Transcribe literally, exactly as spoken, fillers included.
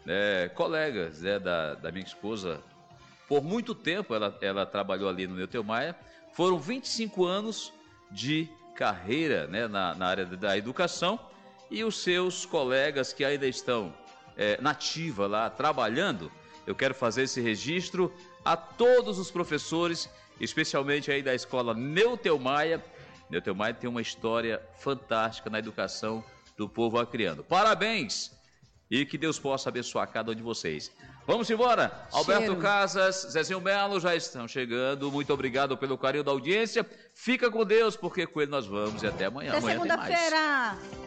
é, colegas, né, da, da minha esposa. Por muito tempo ela, ela trabalhou ali no Newton Maia. Foram vinte e cinco anos de carreira, né, na, na área da educação. E os seus colegas que ainda estão é, na ativa lá, trabalhando, eu quero fazer esse registro a todos os professores, especialmente aí da escola Newton Maia. Newton Maia tem uma história fantástica na educação do povo acriano. Parabéns! E que Deus possa abençoar cada um de vocês. Vamos embora. Cheiro. Alberto Casas, Zezinho Melo já estão chegando. Muito obrigado pelo carinho da audiência. Fica com Deus, porque com ele nós vamos e até amanhã. Até segunda-feira.